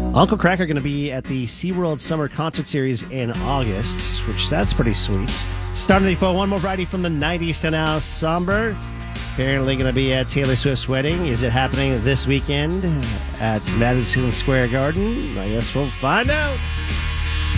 Uncle Kracker going to be at the SeaWorld Summer Concert Series in August, which that's pretty sweet. Starting 94, one more variety from the 90s to now. Somber, apparently going to be at Taylor Swift's wedding. Is it happening this weekend at Madison Square Garden? I guess we'll find out.